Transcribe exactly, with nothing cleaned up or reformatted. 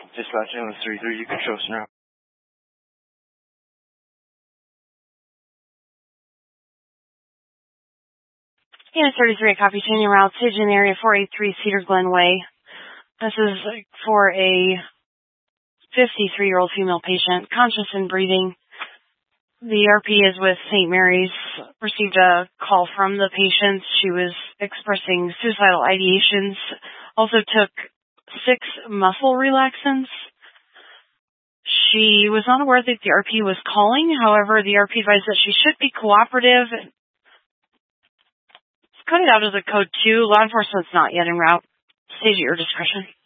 Dispatch ambulance three three, you can show us now. Unit thirty-three at Copy Canyon Route, Pigeon Area four eight three Cedar Glen Way. This is for a fifty-three-year-old female patient, conscious and breathing. The R P is with Saint Mary's. Received a call from the patient. She was expressing suicidal ideations. Also took six muscle relaxants. She was not aware that the R P was calling. However, the R P advised that she should be cooperative. It's coded out as a code two. Law enforcement's not yet en route. Stays at your discretion.